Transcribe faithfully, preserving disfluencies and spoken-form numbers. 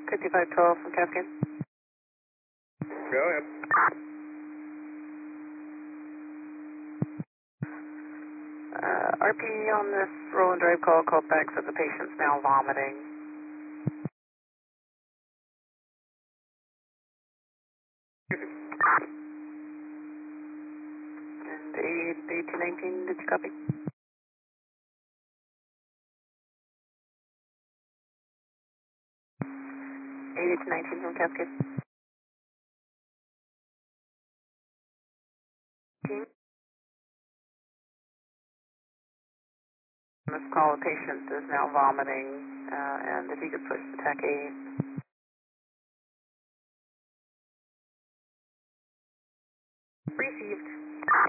fifty-five twelve from Cascade. Go ahead. Uh, R P on this roll and drive call, called back, said the patient's now vomiting. And eighty-two nineteen, did you copy? eighty-two nineteen from Cascade. Team? On this call, the patient is now vomiting, uh, and if you could push the TAC eight. Received.